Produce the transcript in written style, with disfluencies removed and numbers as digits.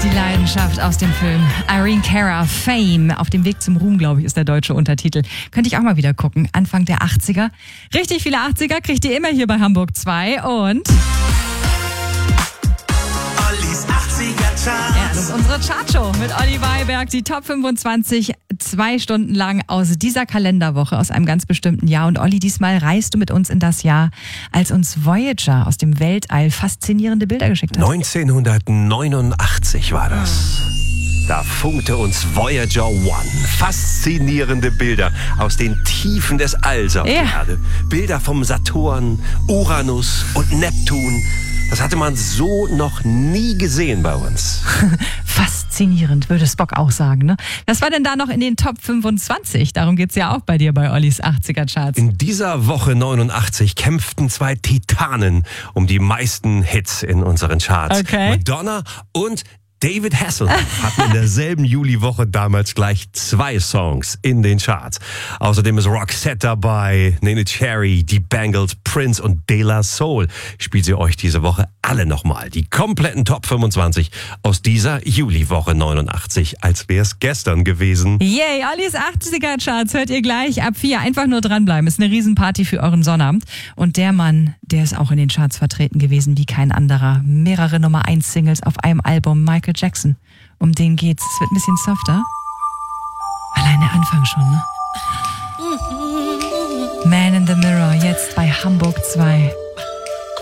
Die Leidenschaft aus dem Film Irene Cara, Fame. Auf dem Weg zum Ruhm, glaube ich, ist der deutsche Untertitel. Könnte ich auch mal wieder gucken. Anfang der 80er. Richtig viele 80er kriegt ihr immer hier bei Hamburg 2 und... Ollis 80er Charts. Ja, das ist unsere Chartshow mit Olli Weiberg. Die Top 25, 2 Stunden lang aus dieser Kalenderwoche, aus einem ganz bestimmten Jahr. Und Olli, diesmal reist du mit uns in das Jahr, als uns Voyager aus dem Weltall faszinierende Bilder geschickt hat. 1989 war das. Da funkte uns Voyager 1 faszinierende Bilder aus den Tiefen des Alls auf die Erde. Bilder vom Saturn, Uranus und Neptun. Das hatte man so noch nie gesehen bei uns. Faszinierend, würde Spock auch sagen, ne? Was war denn da noch in den Top 25? Darum geht's ja auch bei dir bei Ollis 80er Charts. In dieser Woche 89 kämpften 2 Titanen um die meisten Hits in unseren Charts. Okay. Madonna und David Hasselhoff hatten in derselben Juliwoche damals gleich 2 Songs in den Charts. Außerdem ist Roxette dabei, Neneh Cherry, die Bangles, Prince und De La Soul. Spielt sie euch diese Woche alle nochmal. Die kompletten Top 25 aus dieser Juliwoche 89, als wäre es gestern gewesen. Yay, Ollis 80er Charts hört ihr gleich ab 4. Einfach nur dranbleiben. Ist eine Riesenparty für euren Sonnabend. Und der Mann, der ist auch in den Charts vertreten gewesen wie kein anderer. Mehrere Nummer 1 Singles auf einem Album, Michael Jackson. Um den geht's. Es wird ein bisschen softer. Allein der Anfang schon, ne? Man in the Mirror, jetzt bei Hamburg 2.